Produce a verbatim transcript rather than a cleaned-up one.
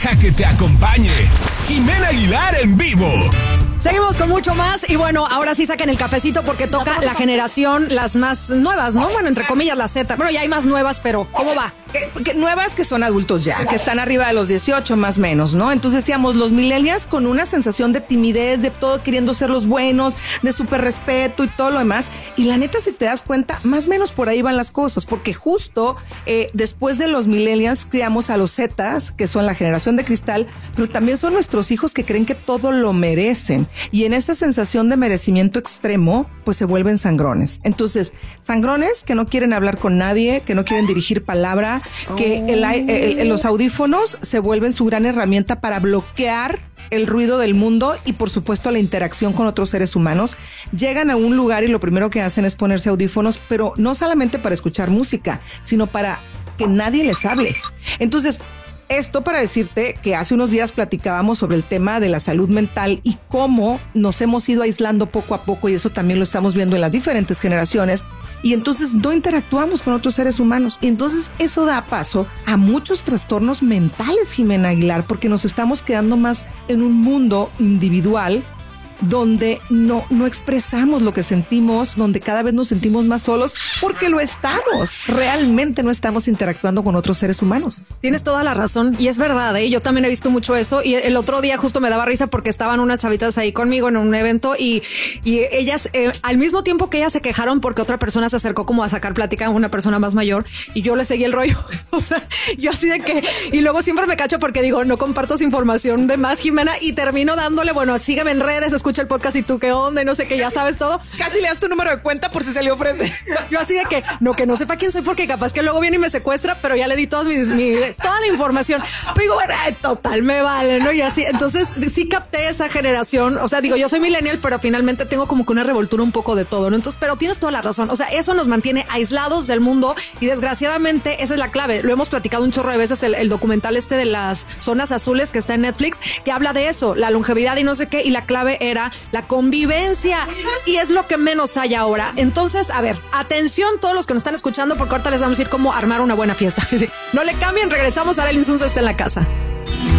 A que te acompañe Jimena Aguilar en vivo. Seguimos con mucho más y bueno, ahora sí saquen el cafecito porque toca la generación, las más nuevas, ¿no? Bueno, entre comillas, la Z. Bueno, ya hay más nuevas, pero ¿cómo va? Que, que nuevas que son adultos ya, que están arriba de los dieciocho más o menos, ¿no? Entonces decíamos, los millennials con una sensación de timidez, de todo queriendo ser los buenos, de súper respeto y todo lo demás. Y la neta, si te das cuenta, más o menos por ahí van las cosas, porque justo eh, después de los millennials criamos a los Zetas, que son la generación de cristal, pero también son nuestros hijos que creen que todo lo merecen. Y en esa sensación de merecimiento extremo, pues se vuelven sangrones. Entonces, sangrones que no quieren hablar con nadie, que no quieren dirigir palabra, que el, el, el, los audífonos se vuelven su gran herramienta para bloquear el ruido del mundo y por supuesto la interacción con otros seres humanos. Llegan a un lugar y lo primero que hacen es ponerse audífonos, pero no solamente para escuchar música, sino para que nadie les hable. Entonces, esto para decirte que hace unos días platicábamos sobre el tema de la salud mental y cómo nos hemos ido aislando poco a poco, y eso también lo estamos viendo en las diferentes generaciones, y entonces no interactuamos con otros seres humanos. Y entonces eso da paso a muchos trastornos mentales, Jimena Aguilar, porque nos estamos quedando más en un mundo individual donde no, no expresamos lo que sentimos, donde cada vez nos sentimos más solos, porque lo estamos. Realmente no estamos interactuando con otros seres humanos. Tienes toda la razón y es verdad, ¿eh? Yo también he visto mucho eso y el otro día justo me daba risa porque estaban unas chavitas ahí conmigo en un evento y, y ellas, eh, al mismo tiempo que ellas se quejaron porque otra persona se acercó como a sacar plática a una persona más mayor y yo le seguí el rollo. O sea, yo así de que, y luego siempre me cacho porque digo, no compartas información de más, Jimena, y termino dándole, bueno, sígueme en redes, escucha el podcast y tú qué onda y no sé qué, ya sabes todo. Casi le das tu número de cuenta por si se le ofrece. Yo así de que, no, que no sepa quién soy porque capaz que luego viene y me secuestra, pero ya le di todas mis, mi, toda la información. Pero digo, bueno, ay, total, me vale, ¿no? Y así, entonces sí capté esa generación. O sea, digo, yo soy millennial, pero finalmente tengo como que una revoltura un poco de todo, ¿no? Entonces, pero tienes toda la razón. O sea, eso nos mantiene aislados del mundo y desgraciadamente esa es la clave. Lo hemos platicado un chorro de veces, el, el documental este de las zonas azules que está en Netflix, que habla de eso, la longevidad y no sé qué, y la clave era la convivencia y es lo que menos hay ahora. Entonces, a ver, atención todos los que nos están escuchando porque ahorita les vamos a decir cómo armar una buena fiesta. No le cambien, regresamos, ahora el Insunza está en la casa.